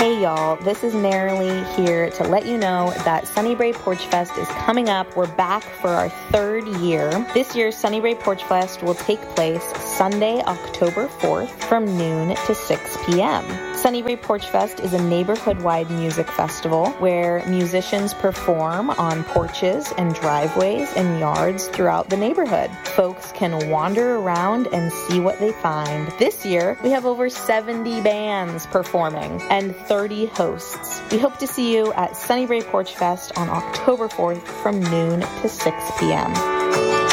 Hey y'all, this is Marilee here to let you know that Sunnybrae Porch Fest is coming up. We're back for our third year. This year's Sunnybrae Porch Fest will take place Sunday, October 4th from noon to 6 p.m. Sunnybrae Porch Fest is a neighborhood-wide music festival where musicians perform on porches and driveways and yards throughout the neighborhood. Folks can wander around and see what they find. This year, we have over 70 bands performing and 30 hosts. We hope to see you at Sunnybrae Porch Fest on October 4th from noon to 6 p.m.